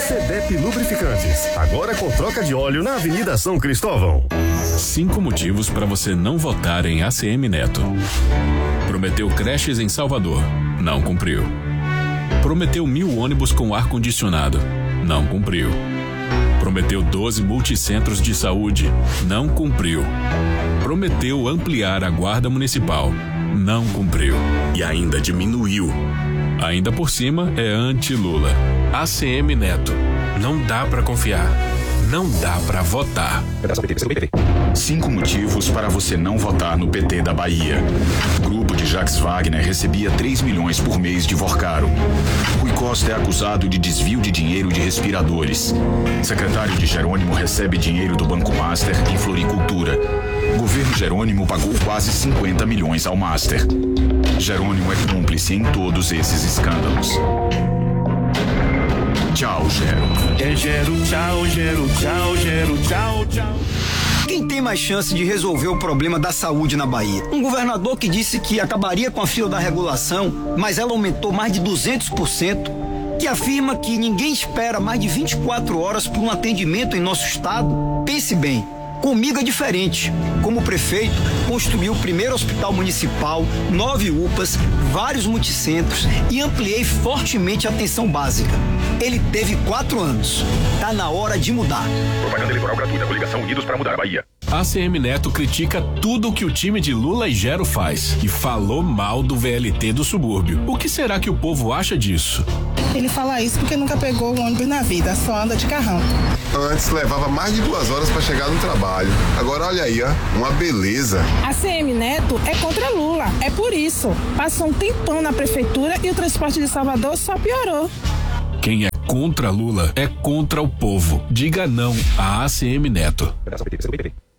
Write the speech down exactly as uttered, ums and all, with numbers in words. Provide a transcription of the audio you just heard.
Cedep Lubrificantes, agora com troca de óleo na Avenida São Cristóvão. Cinco motivos para você não votar em A C M Neto. Prometeu creches em Salvador, não cumpriu. Prometeu mil ônibus com ar-condicionado, não cumpriu. Prometeu doze multicentros de saúde, não cumpriu. Prometeu ampliar a guarda municipal, não cumpriu. E ainda diminuiu. Ainda por cima é anti-Lula. A C M Neto. Não dá pra confiar. Não dá pra votar. Cinco motivos para você não votar no P T da Bahia. O grupo de Jacques Wagner recebia três milhões por mês de Vorcaro. Rui Costa é acusado de desvio de dinheiro de respiradores. Secretário de Jerônimo recebe dinheiro do Banco Master em floricultura. Governo Jerônimo pagou quase cinquenta milhões ao Master. Jerônimo é cúmplice em todos esses escândalos. Tchau, Gero. É Gero, tchau, Gero, tchau, Gero, tchau, tchau. Quem tem mais chance de resolver o problema da saúde na Bahia? Um governador que disse que acabaria com a fila da regulação, mas ela aumentou mais de duzentos por cento, que afirma que ninguém espera mais de vinte e quatro horas por um atendimento em nosso estado? Pense bem. Comigo é diferente. Como prefeito, construí o primeiro hospital municipal, nove U P As, vários multicentros e ampliei fortemente a atenção básica. Ele teve quatro anos. Tá na hora de mudar. Propaganda eleitoral gratuita, coligação Unidos para mudar a Bahia. A C M Neto critica tudo o que o time de Lula e Gero faz e falou mal do V L T do subúrbio. O que será que o povo acha disso? Ele fala isso porque nunca pegou um ônibus na vida, só anda de carrão. Antes levava mais de duas horas para chegar no trabalho. Agora olha aí, ó, uma beleza. A C M Neto é contra Lula, é por isso. Passou um tempão na prefeitura e o transporte de Salvador só piorou. Quem é contra Lula é contra o povo. Diga não à A C M Neto.